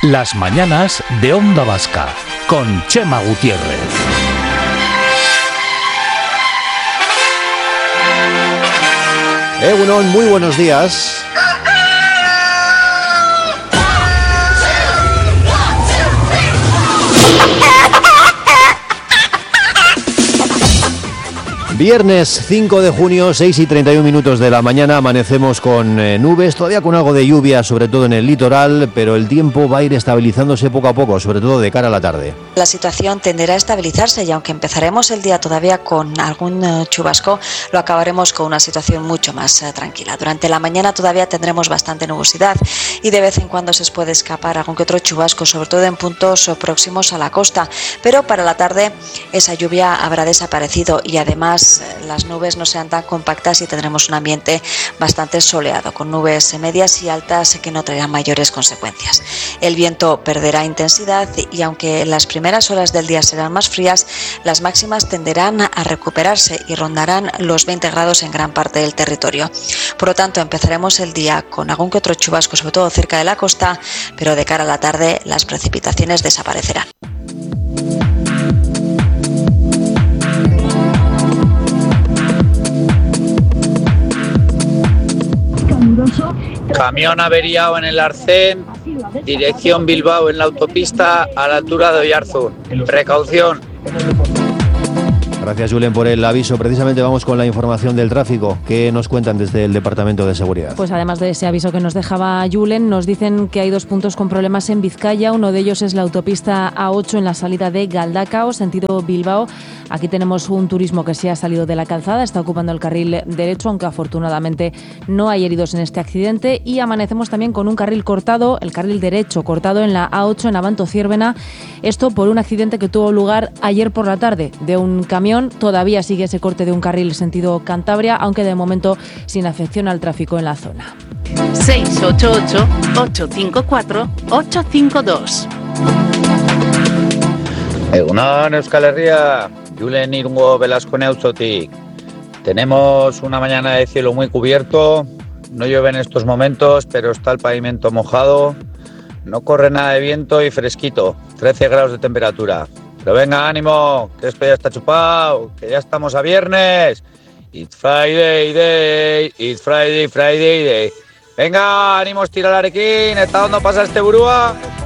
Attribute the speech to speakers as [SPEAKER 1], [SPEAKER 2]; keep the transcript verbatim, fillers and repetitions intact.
[SPEAKER 1] Las mañanas de Onda Vasca, con Chema Gutiérrez.
[SPEAKER 2] Egunon, muy buenos días. Viernes cinco de junio, seis y treinta y un minutos de la mañana, amanecemos con eh, nubes, todavía con algo de lluvia, sobre todo en el litoral, pero el tiempo va a ir estabilizándose poco a poco, sobre todo de cara a la tarde.
[SPEAKER 3] La situación tenderá a estabilizarse y aunque empezaremos el día todavía con algún uh, chubasco, lo acabaremos con una situación mucho más uh, tranquila. Durante la mañana todavía tendremos bastante nubosidad y de vez en cuando se os puede escapar algún que otro chubasco, sobre todo en puntos uh, próximos a la costa, pero para la tarde esa lluvia habrá desaparecido y además las nubes no sean tan compactas y tendremos un ambiente bastante soleado, con nubes medias y altas que no traerán mayores consecuencias. El viento perderá intensidad y aunque las primeras horas del día serán más frías, las máximas tenderán a recuperarse y rondarán los veinte grados en gran parte del territorio. Por lo tanto, empezaremos el día con algún que otro chubasco, sobre todo cerca de la costa, pero de cara a la tarde las precipitaciones desaparecerán.
[SPEAKER 4] Camión averiado en el Arcén, dirección Bilbao en la autopista a la altura de Oyarzún. Precaución.
[SPEAKER 2] Gracias, Julen, por el aviso. Precisamente vamos con la información del tráfico. ¿Qué nos cuentan desde el Departamento de Seguridad?
[SPEAKER 5] Pues además de ese aviso que nos dejaba Julen, nos dicen que hay dos puntos con problemas en Vizcaya. Uno de ellos es la autopista A ocho en la salida de Galdakao, sentido Bilbao. Aquí tenemos un turismo que se ha salido de la calzada, está ocupando el carril derecho, aunque afortunadamente no hay heridos en este accidente. Y amanecemos también con un carril cortado, el carril derecho cortado en la A ocho en Abanto-Ciervena. Esto por un accidente que tuvo lugar ayer por la tarde de un camión. Todavía sigue ese corte de un carril sentido Cantabria, aunque de momento sin afección al tráfico en la zona.
[SPEAKER 6] seis ocho ocho, ocho cinco cuatro, ocho cinco dos.
[SPEAKER 4] Egunon, Euskal Herria. Julen Irungo Velasco Neuzotik. Tenemos una mañana de cielo muy cubierto. No llueve en estos momentos, pero está el pavimento mojado. No corre nada de viento y fresquito. trece grados de temperatura. Pero venga, ánimo, que esto ya está chupado, que ya estamos a viernes. It's Friday day, it's Friday, Friday day. Venga, ánimo, estira el arequín, ¿está dónde pasa este burúa?